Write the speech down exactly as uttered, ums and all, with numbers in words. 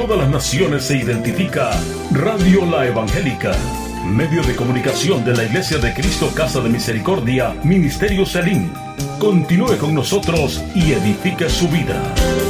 todas las naciones se identifica Radio La Evangélica, medio de comunicación de la Iglesia de Cristo Casa de Misericordia, Ministerio Selim. Continúe con nosotros y edifique su vida.